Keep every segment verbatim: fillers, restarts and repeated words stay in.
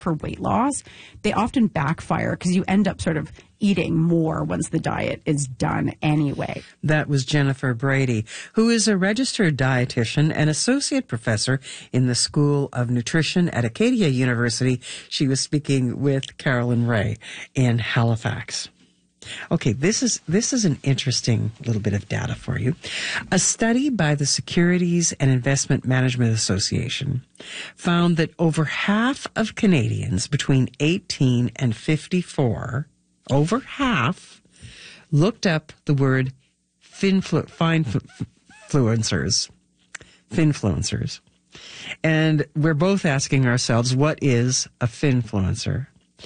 for weight loss, they often backfire because you end up sort of eating more once the diet is done anyway. That was Jennifer Brady, who is a registered dietitian and associate professor in the School of Nutrition at Acadia University. She was speaking with Carolyn Ray in Halifax. Okay, this is this is an interesting little bit of data for you. A study by the Securities and Investment Management Association found that over half of Canadians between eighteen and fifty-four, over half, looked up the word finflu- finfluencers. Finfluencers. And we're both asking ourselves, what is a finfluencer?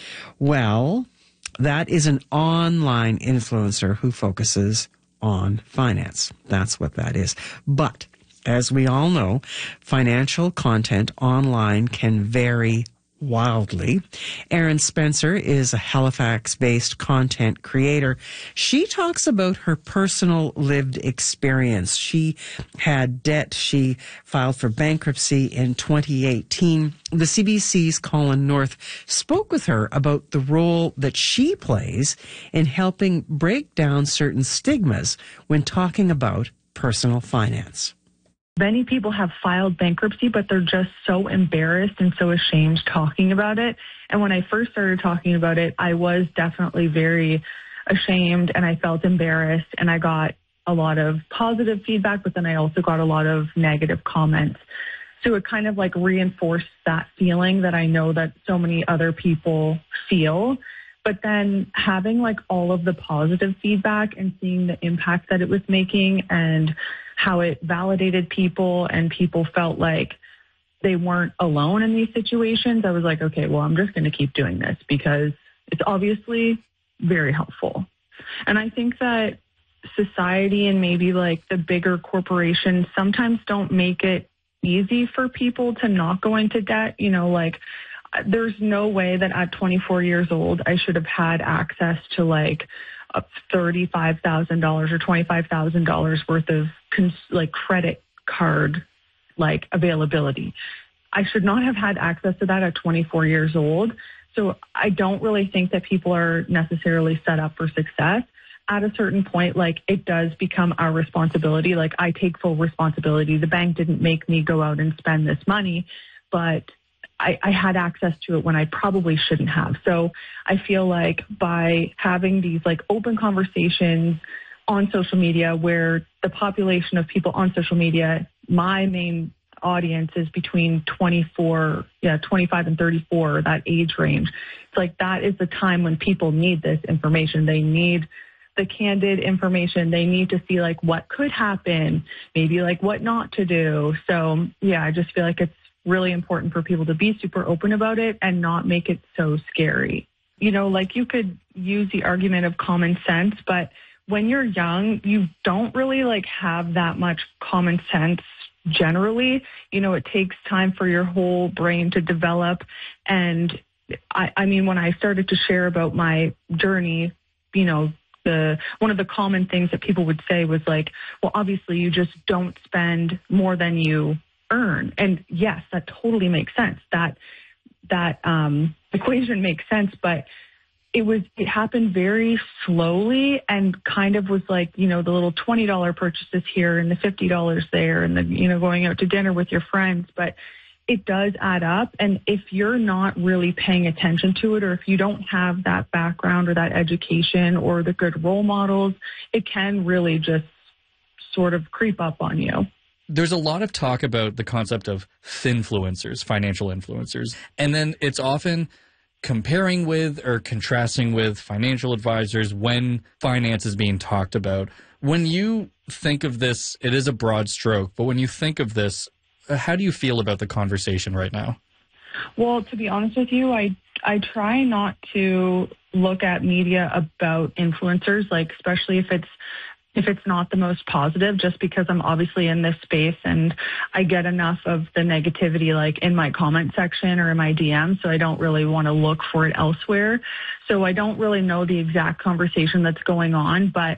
Well, that is an online influencer who focuses on finance. That's what that is. But as we all know, financial content online can vary wildly. Erin Spencer is a Halifax-based content creator. She talks about her personal lived experience. She had debt. She filed for bankruptcy in twenty eighteen. The C B C's Colin North spoke with her about the role that she plays in helping break down certain stigmas when talking about personal finance. Many people have filed bankruptcy, but they're just so embarrassed and so ashamed talking about it. And when I first started talking about it, I was definitely very ashamed and I felt embarrassed, and I got a lot of positive feedback, but then I also got a lot of negative comments. So it kind of like reinforced that feeling that I know that so many other people feel. But then having like all of the positive feedback and seeing the impact that it was making and how it validated people and people felt like they weren't alone in these situations, I was like, okay, well, I'm just going to keep doing this because it's obviously very helpful. And I think that society and maybe like the bigger corporations sometimes don't make it easy for people to not go into debt. You know, like there's no way that at twenty-four years old, I should have had access to like thirty-five thousand dollars or twenty-five thousand dollars worth of cons- like credit card like availability. I should not have had access to that at twenty-four years old. So I don't really think that people are necessarily set up for success. At a certain point, like it does become our responsibility. Like I take full responsibility. The bank didn't make me go out and spend this money, but I, I had access to it when I probably shouldn't have. So I feel like by having these like open conversations on social media where the population of people on social media, my main audience is between twenty-four, yeah, twenty-five and thirty-four, that age range. It's like that is the time when people need this information. They need the candid information. They need to see like what could happen, maybe like what not to do. So yeah, I just feel like it's really important for people to be super open about it and not make it so scary. You know, like you could use the argument of common sense, but when you're young, you don't really like have that much common sense generally. You know, it takes time for your whole brain to develop. And I, I mean, when I started to share about my journey, you know, the one of the common things that people would say was like, well, obviously you just don't spend more than you earn. And yes, that totally makes sense. That that um, equation makes sense, but it was it happened very slowly and kind of was like, you know, the little twenty dollars purchases here and the fifty dollars there and the, you know, going out to dinner with your friends. But it does add up. And if you're not really paying attention to it, or if you don't have that background or that education or the good role models, it can really just sort of creep up on you. There's a lot of talk about the concept of finfluencers, financial influencers, and then it's often comparing with or contrasting with financial advisors when finance is being talked about. When you think of this, it is a broad stroke, but when you think of this, how do you feel about the conversation right now? Well, to be honest with you, I I try not to look at media about influencers, like especially if it's if it's not the most positive, just because I'm obviously in this space and I get enough of the negativity like in my comment section or in my D Ms, so I don't really want to look for it elsewhere. So I don't really know the exact conversation that's going on, but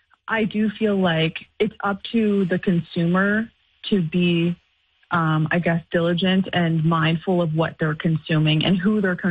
I do feel like it's up to the consumer to be, um, I guess, diligent and mindful of what they're consuming and who they're consuming.